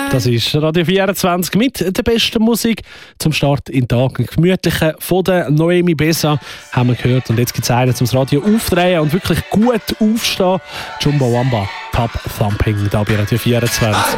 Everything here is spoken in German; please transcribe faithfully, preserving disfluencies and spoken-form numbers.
Das ist Radio vierundzwanzig mit der besten Musik zum Start in den Tag. Ein gemütlichen von der Noemi Besa haben wir gehört. Und jetzt gibt es einen zum Radio aufdrehen und wirklich gut aufstehen. Jumbo Wamba, Top Thumping, da bei Radio vierundzwanzig.